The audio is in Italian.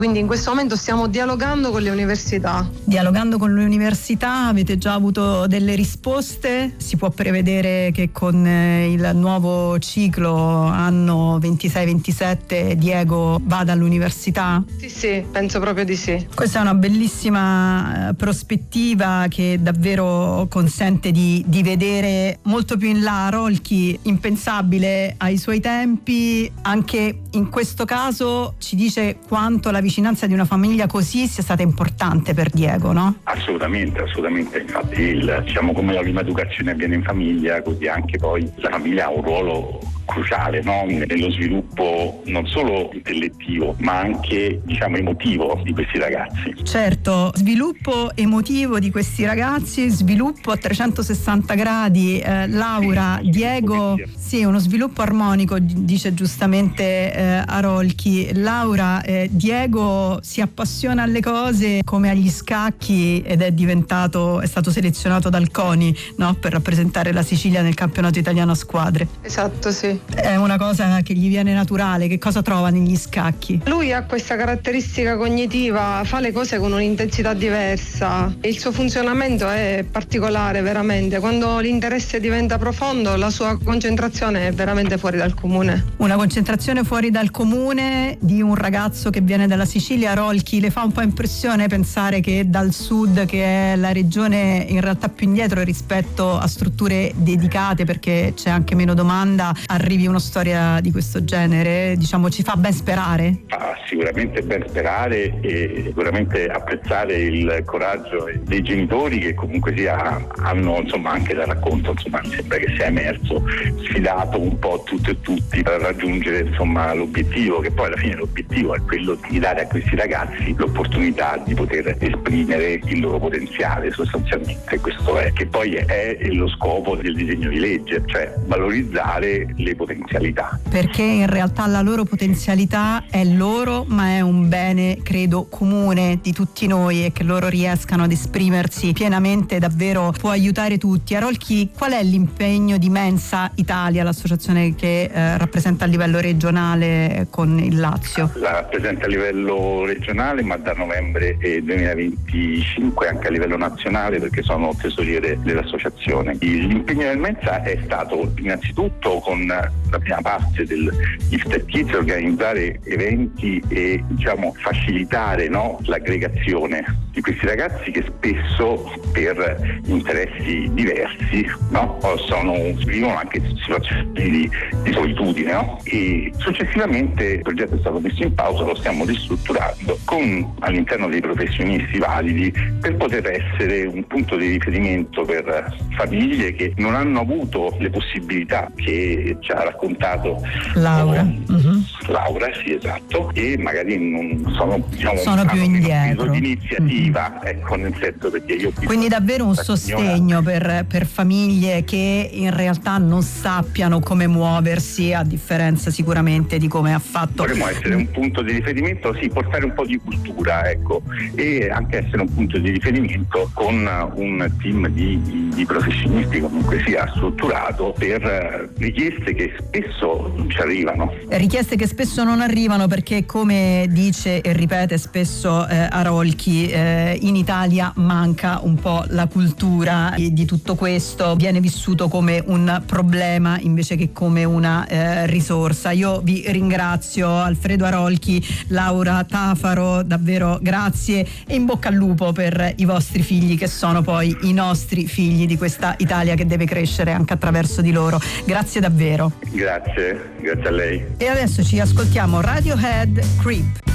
Quindi in questo momento stiamo dialogando con le università. Dialogando con le università, avete già avuto delle risposte? Si può prevedere che con il nuovo ciclo anno 26-27 Diego vada all'università? Sì, penso proprio di sì. Questa è una bellissima prospettiva che davvero consente di vedere molto più in là Rolchi, impensabile ai suoi tempi. Anche in questo caso ci dice quanto la vicinanza di una famiglia così sia stata importante per Diego, no? Assolutamente, infatti diciamo come la prima educazione avviene in famiglia, così anche poi la famiglia ha un ruolo cruciale, no? Nello sviluppo non solo intellettivo ma anche emotivo di questi ragazzi. Certo, sviluppo emotivo di questi ragazzi, sviluppo a 360 gradi, Laura, sì, Diego, sì, uno sviluppo armonico, dice giustamente Arolchi. Laura, Diego si appassiona alle cose come agli scacchi ed è stato selezionato dal CONI, no? Per rappresentare la Sicilia nel campionato italiano a squadre. Esatto, sì. È una cosa che gli viene naturale. Che cosa trova negli scacchi? Lui ha questa caratteristica cognitiva, fa le cose con un'intensità diversa. Il suo funzionamento è particolare veramente. Quando l'interesse diventa profondo, la sua concentrazione è veramente fuori dal comune. Una concentrazione fuori dal comune di un ragazzo che viene dalla Sicilia. Rolchi, le fa un po' impressione pensare che dal sud, che è la regione in realtà più indietro rispetto a strutture dedicate, perché c'è anche meno domanda, arrivi una storia di questo genere? Ci fa ben sperare? Sicuramente ben sperare e sicuramente apprezzare il coraggio dei genitori che comunque hanno anche dal racconto mi sembra che sia emerso, sfidato un po' tutto e tutti per raggiungere l'obiettivo, che poi alla fine l'obiettivo è quello di dare a questi ragazzi l'opportunità di poter esprimere il loro potenziale, sostanzialmente questo è, che poi è lo scopo del disegno di legge, cioè valorizzare le potenzialità. Perché in realtà la loro potenzialità è loro, ma è un bene, credo, comune di tutti noi, e che loro riescano ad esprimersi pienamente davvero può aiutare tutti. Arolchi, qual è l'impegno di Mensa Italia, l'associazione che rappresenta a livello regionale con il Lazio? La rappresenta a livello regionale, ma da novembre 2025 anche a livello nazionale, perché sono tesoriere dell'associazione. L'impegno del Mensa è stato innanzitutto con la prima parte del Gifted Kids organizzare eventi e facilitare l'aggregazione di questi ragazzi che spesso per interessi diversi vivono anche situazioni di solitudine, no? E successivamente il progetto è stato messo in pausa, lo stiamo ristrutturando all'interno dei professionisti validi per poter essere un punto di riferimento per famiglie che non hanno avuto le possibilità che ci ha raccontato Laura. Laura, sì, esatto, e magari non sono più indietro di iniziativa, nel senso, perché io quindi davvero un sostegno per famiglie che in realtà non sappiano come muoversi, a differenza sicuramente di come ha fatto. Vorremmo essere un punto di riferimento, portare un po' di cultura, e anche essere un punto di riferimento con un team di professionisti comunque sia strutturato per richieste che spesso non ci arrivano. Richieste che spesso non arrivano perché, come dice e ripete spesso Arolchi, in Italia manca un po' la cultura di tutto questo, viene vissuto come un problema invece che come una risorsa. Io vi ringrazio, Alfredo Arolchi, Laura Tafaro, davvero grazie e in bocca al lupo per i vostri figli, che sono poi i nostri figli di questa Italia che deve crescere anche attraverso di loro. Grazie davvero. Grazie a lei. E adesso ci ascoltiamo Radiohead, Creep.